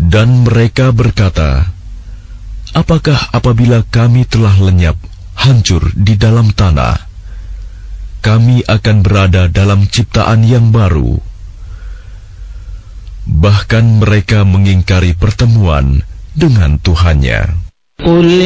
Dan mereka berkata, apakah apabila kami telah lenyap, hancur di dalam tanah, kami akan berada dalam ciptaan yang baru? Bahkan mereka mengingkari pertemuan dengan Tuhannya. قل